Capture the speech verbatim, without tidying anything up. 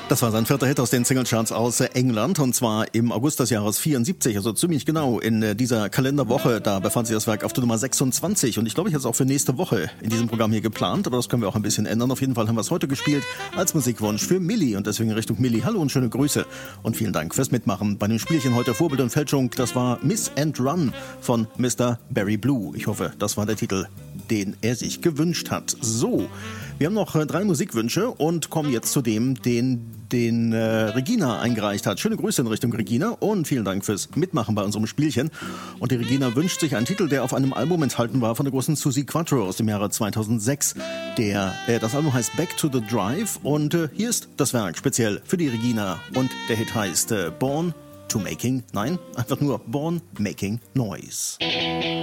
Das war sein vierter Hit aus den Singlecharts aus England, und zwar im August des Jahres vierundsiebzig, also ziemlich genau in dieser Kalenderwoche. Da befand sich das Werk auf der Nummer sechsundzwanzig, und ich glaube, ich hätte es auch für nächste Woche in diesem Programm hier geplant, aber das können wir auch ein bisschen ändern. Auf jeden Fall haben wir es heute gespielt als Musikwunsch für Milli, und deswegen Richtung Milli. Hallo und schöne Grüße und vielen Dank fürs Mitmachen bei dem Spielchen heute Vorbild und Fälschung. Das war Miss and Run von Mister Barry Blue. Ich hoffe, das war der Titel, den er sich gewünscht hat. So, wir haben noch drei Musikwünsche und kommen jetzt zu dem, den den äh, Regina eingereicht hat. Schöne Grüße in Richtung Regina und vielen Dank fürs Mitmachen bei unserem Spielchen. Und die Regina wünscht sich einen Titel, der auf einem Album enthalten war von der großen Suzi Quatro aus dem Jahre zweitausendsechs. Der, äh, das Album heißt Back to the Drive, und äh, hier ist das Werk speziell für die Regina, und der Hit heißt äh, Born to Making, nein, einfach nur Born Making Noise.